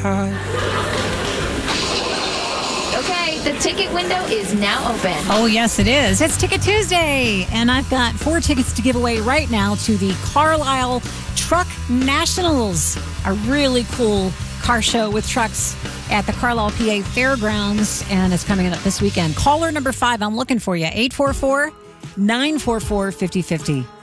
heart. Okay, the ticket window is now open. Oh, yes, it is. It's Ticket Tuesday, and I've got 4 tickets to give away right now to the Carlisle Truck Nationals, a really cool car show with trucks at the Carlisle, PA Fairgrounds, and it's coming up this weekend. Caller number 5, I'm looking for you, 844-944-5050.